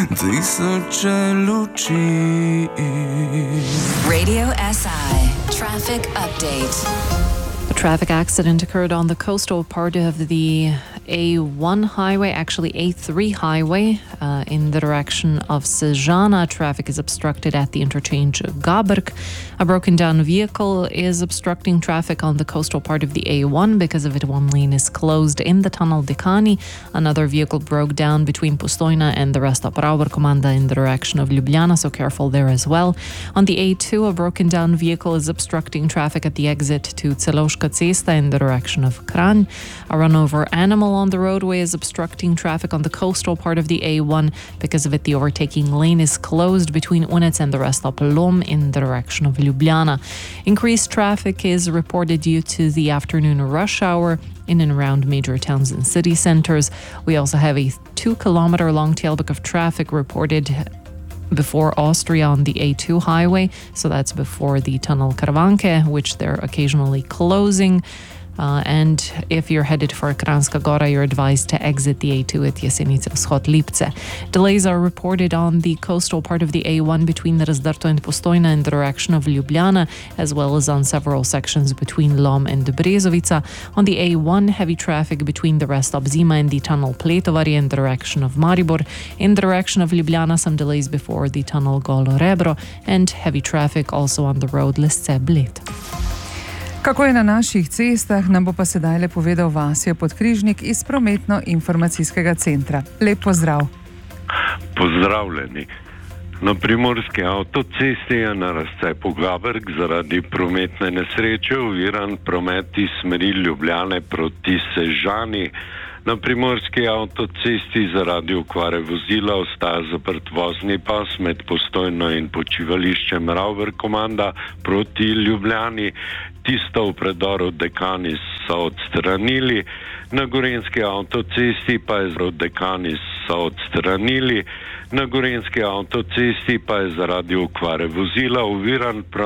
tisoče luči. Radio SI Traffic Update. A traffic accident occurred on the coastal part of the A1 highway, actually A3 highway, in the direction of Sežana. Traffic is obstructed at the interchange of Gaberg. A broken down vehicle is obstructing traffic on the coastal part of the A1. Because of it, one lane is closed in the tunnel Dekani. Another vehicle broke down between Postojna and the Resta Pravor Komanda in the direction of Ljubljana, so careful there as well. On the A2, a broken down vehicle is obstructing traffic at the exit to Celovška Cesta in the direction of Kranj. A run-over animal on the roadway is obstructing traffic on the coastal part of the A1. Because of it, the overtaking lane is closed between Unec and the Resta Pelom in the direction of Ljubljana. Increased traffic is reported due to the afternoon rush hour in and around major towns and city centres. We also have a 2-kilometre long tailback of traffic reported before Austria on the A2 highway, so that's before the tunnel Karavanke, which they're occasionally closing. And if you're headed for Kranjska Gora, you're advised to exit the A2 at Jesenice Vzhod Lipce. Delays are reported on the coastal part of the A1 between Razdrto and Postojna in the direction of Ljubljana, as well as on several sections between Lom and Brezovica. On the A1, heavy traffic between the Rest Obzima and the tunnel Pletovari in the direction of Maribor. In the direction of Ljubljana, some delays before the tunnel Golo Rebro, and heavy traffic also on the road Lesce Bled. Kako je na naših cestah, nam bo pa sedaj le povedal Vasja Podkrižnik iz Prometno-informacijskega centra. Lep pozdrav. Pozdravljeni. Na primorski avtocesti je na razcepu Gaberg zaradi prometne nesreče oviran promet iz smeri Ljubljane proti Sežani. Na primorski avtocesti zaradi okvare vozila ostaja zaprt vozni pas med Postojno in počivališčem Ravver Komanda proti Ljubljani. Tisto v predoru Dekani so odstranili. Na gorenjski avtocesti pa je zaradi okvare vozila oviran